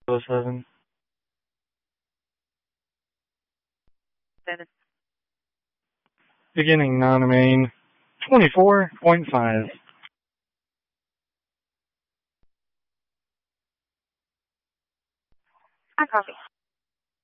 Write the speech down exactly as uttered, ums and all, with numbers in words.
oh seven. Dennis. Beginning non-main. twenty-four point five. I copy.